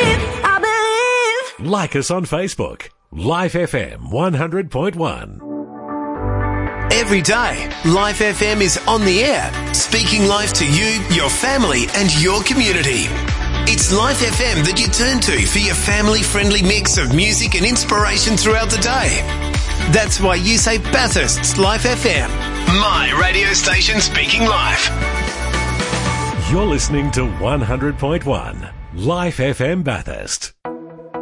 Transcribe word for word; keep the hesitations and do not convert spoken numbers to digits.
believe, I believe. Like us on Facebook. Life F M one hundred point one. Every day, Life F M is on the air, speaking life to you, your family and your community. It's Life F M that you turn to for your family-friendly mix of music and inspiration throughout the day. That's why you say Bathurst's Life F M, my radio station speaking life. You're listening to one hundred point one Life F M Bathurst.